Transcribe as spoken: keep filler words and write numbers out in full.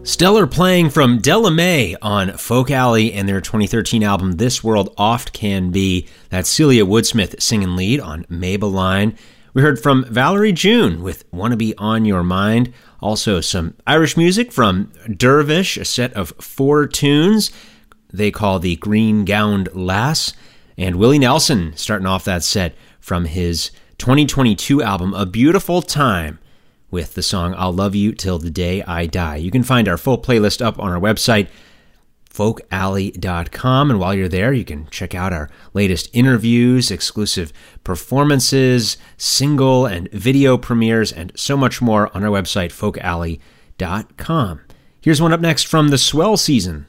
Stellar playing from Della Mae on Folk Alley and their twenty thirteen album This World Oft Can Be. That's Celia Woodsmith singing lead on Maybelline. We heard from Valerie June with Wanna Be On Your Mind. Also some Irish music from Dervish, a set of four tunes they call the Green Gowned Lass. And Willie Nelson starting off that set from his twenty twenty-two album A Beautiful Time, with the song I'll Love You Till the Day I Die. You can find our full playlist up on our website, folk alley dot com, and while you're there, you can check out our latest interviews, exclusive performances, single and video premieres, and so much more on our website, folk alley dot com. Here's one up next from the Swell Season.